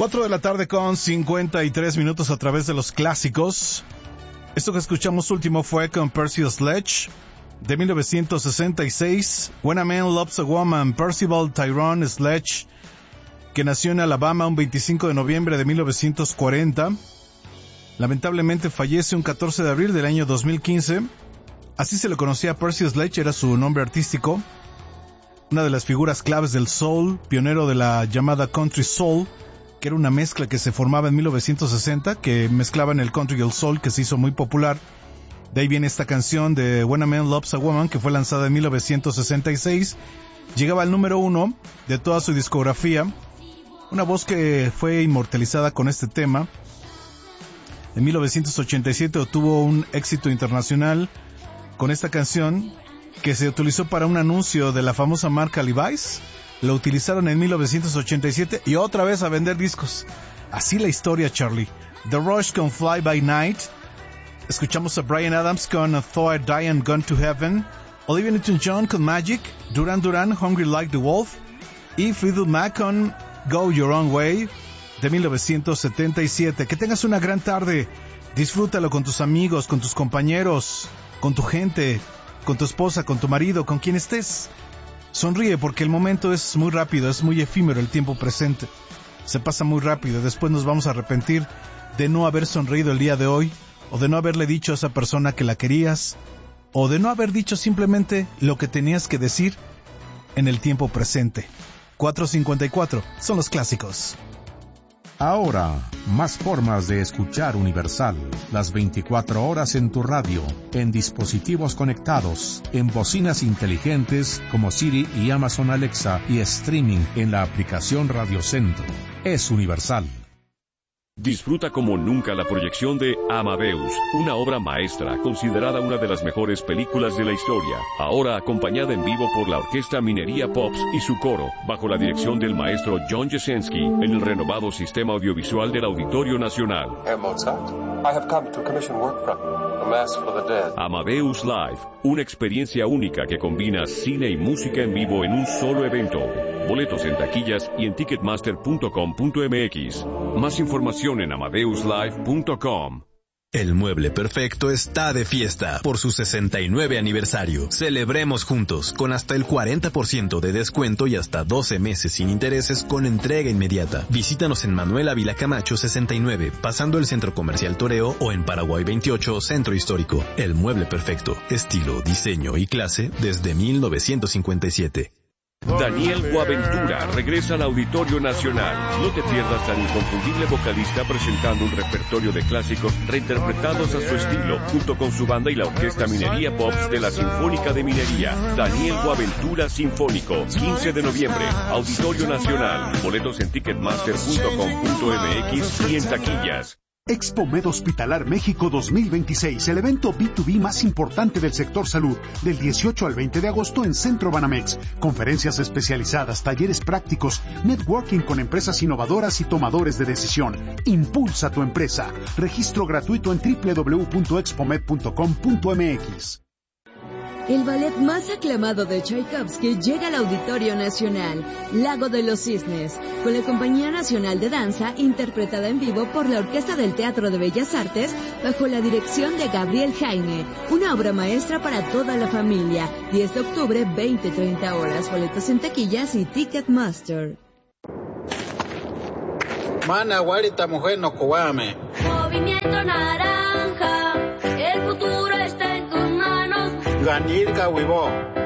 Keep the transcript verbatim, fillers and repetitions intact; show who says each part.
Speaker 1: cuatro de la tarde con cincuenta y tres minutos a través de los clásicos. Esto que escuchamos último fue con Percy Sledge de mil novecientos sesenta y seis. When a Man Loves a Woman, Percival Tyrone Sledge, que nació en Alabama un veinticinco de noviembre de mil novecientos cuarenta. Lamentablemente fallece un catorce de abril del año dos mil quince. Así se le conocía a Percy Sledge, era su nombre artístico. Una de las figuras claves del soul, pionero de la llamada country soul, que era una mezcla que se formaba en mil novecientos sesenta, que mezclaban el country y el soul, que se hizo muy popular. De ahí viene esta canción de When a Man Loves a Woman, que fue lanzada en mil novecientos sesenta y seis. Llegaba al número uno de toda su discografía. Una voz que fue inmortalizada con este tema. En mil novecientos ochenta y siete obtuvo un éxito internacional con esta canción, que se utilizó para un anuncio de la famosa marca Levi's. Lo utilizaron en mil novecientos ochenta y siete y otra vez a vender discos. Así la historia, Charlie. The Rush con Fly By Night. Escuchamos a Bryan Adams con Though I Die and Gone to Heaven. Olivia Newton-John con Magic. Duran Duran, Hungry Like the Wolf. Y Fleetwood Mac con Go Your Own Way de mil novecientos setenta y siete. Que tengas una gran tarde. Disfrútalo con tus amigos, con tus compañeros, con tu gente, con tu esposa, con tu marido, con quien estés. Sonríe porque el momento es muy rápido, es muy efímero el tiempo presente. Se pasa muy rápido, después nos vamos a arrepentir de no haber sonreído el día de hoy, o de no haberle dicho a esa persona que la querías, o de no haber dicho simplemente lo que tenías que decir en el tiempo presente. cuatro cincuenta y cuatro son los clásicos.
Speaker 2: Ahora, más formas de escuchar Universal. Las veinticuatro horas en tu radio, en dispositivos conectados, en bocinas inteligentes como Siri y Amazon Alexa y streaming en la aplicación Radio Centro. Es Universal.
Speaker 3: Disfruta como nunca la proyección de Amadeus, una obra maestra considerada una de las mejores películas de la historia, ahora acompañada en vivo por la Orquesta Minería Pops y su coro, bajo la dirección del maestro John Jasenski, en el renovado sistema audiovisual del Auditorio Nacional.
Speaker 4: Herr Mozart, I have come to commission work from you, A Mass for the Dead.
Speaker 3: Amadeus Live, una experiencia única que combina cine y música en vivo en un solo evento. Boletos en taquillas y en ticketmaster punto com punto m x. Más información en amadeus live punto com.
Speaker 5: El Mueble Perfecto está de fiesta por su sesenta y nueve aniversario. Celebremos juntos con hasta el cuarenta por ciento de descuento y hasta doce meses sin intereses con entrega inmediata. Visítanos en Manuel Ávila Camacho sesenta y nueve, pasando el Centro Comercial Toreo, o en Paraguay veintiocho, Centro Histórico. El Mueble Perfecto, estilo, diseño y clase desde mil novecientos cincuenta y siete.
Speaker 3: Daniel Boaventura regresa al Auditorio Nacional. No te pierdas al inconfundible vocalista presentando un repertorio de clásicos reinterpretados a su estilo, junto con su banda y la Orquesta Minería Pops de la Sinfónica de Minería. Daniel Boaventura Sinfónico, quince de noviembre, Auditorio Nacional. Boletos en ticketmaster punto com punto m x y en taquillas.
Speaker 6: Expomed Hospitalar México dos mil veintiséis, el evento B dos B más importante del sector salud, del dieciocho al veinte de agosto en Centro Banamex. Conferencias especializadas, talleres prácticos, networking con empresas innovadoras y tomadores de decisión. Impulsa tu empresa. Registro gratuito en doble u doble u doble u punto expomed punto com punto m x.
Speaker 7: El ballet más aclamado de Tchaikovsky llega al Auditorio Nacional, Lago de los Cisnes, con la Compañía Nacional de Danza, interpretada en vivo por la Orquesta del Teatro de Bellas Artes, bajo la dirección de Gabriel Jaime, una obra maestra para toda la familia. diez de octubre, veinte a treinta horas, boletos en taquillas y Ticketmaster.
Speaker 8: Mana, guarita, mujer, no cubame.
Speaker 9: Movimiento Naranja, el futuro está en tus manos.
Speaker 8: Ganirka, huivo.